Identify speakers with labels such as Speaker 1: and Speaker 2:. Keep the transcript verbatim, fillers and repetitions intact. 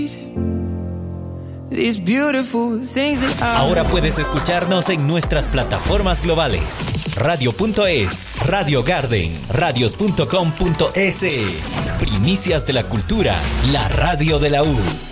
Speaker 1: Ahora puedes escucharnos en nuestras plataformas globales. Radio punto es, Radio Garden, radios punto com punto es. Primicias de la cultura, la radio de la U.